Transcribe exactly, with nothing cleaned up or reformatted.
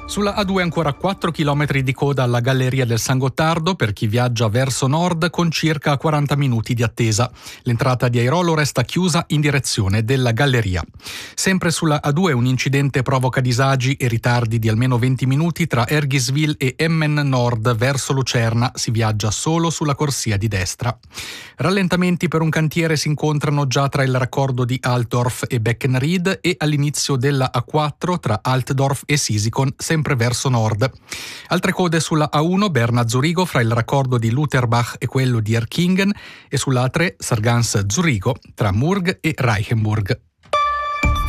Sulla A due ancora quattro chilometri di coda alla Galleria del San Gottardo per chi viaggia verso nord con circa quaranta minuti di attesa. L'entrata di Airolo resta chiusa in direzione della Galleria. Sempre sulla A due un incidente provoca disagi e ritardi di almeno venti minuti tra Ergiswil e Emmen Nord verso Lucerna. Si viaggia solo sulla corsia di destra. Rallentamenti per un cantiere si incontrano già tra il raccordo di Altdorf e Beckenried e all'inizio della A quattro tra Altdorf e Sisikon, sempre verso nord. Altre code sulla A uno Berna-Zurigo fra il raccordo di Lutherbach e quello di Erkingen e sulla A tre Sargans-Zurigo tra Murg e Reichenburg.